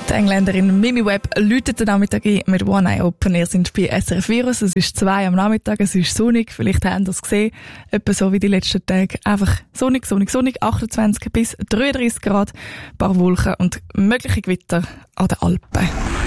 Die Engländerin Mimi Webb läutet den Nachmittag ein mit One Eye Open. Ihr seid bei SRF Virus. Es ist 2 am Nachmittag, es ist sonnig. Vielleicht habt ihr es gesehen. Etwa so wie die letzten Tage. Einfach sonnig, 28 bis 33 Grad. Ein paar Wolken und mögliche Gewitter an den Alpen.